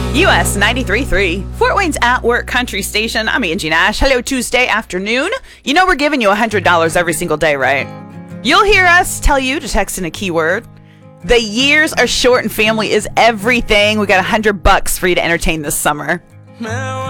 US 93.3, Fort Wayne's At Work Country Station. I'm Angie Nash. Hello, Tuesday afternoon. You know we're giving you $100 every single day, right? You'll hear us tell you to text in a keyword. The years are short and family is everything. We got $100 for you to entertain this summer.